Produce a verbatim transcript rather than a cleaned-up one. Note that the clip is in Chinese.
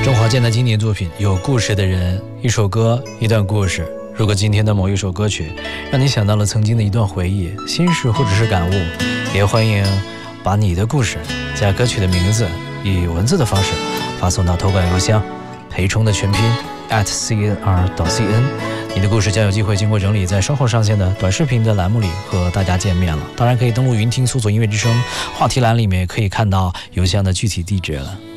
周华健的经典作品《有故事的人》，一首歌，一段故事。如果今天的某一首歌曲让你想到了曾经的一段回忆、心事或者是感悟，也欢迎把你的故事加歌曲的名字以文字的方式发送到投稿邮箱培冲的全拼 at c n r 点 c n。 你的故事将有机会经过整理，在稍后上线的短视频的栏目里和大家见面了。当然可以登录云听搜索音乐之声，话题栏里面可以看到邮箱的具体地址了。